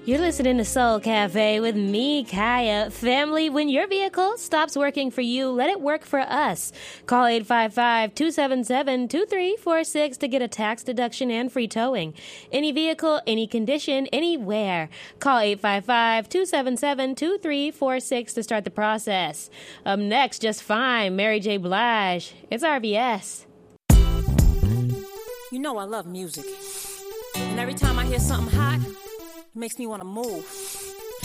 You're listening to Soul Cafe with me, Kaya. Family, when your vehicle stops working for you, let it work for us. Call 855-277-2346 to get a tax deduction and free towing. Any vehicle, any condition, anywhere. Call 855-277-2346 to start the process. Up next, Just Fine, Mary J. Blige. It's RBS. You know I love music. And every time I hear something hot, it makes me want to move.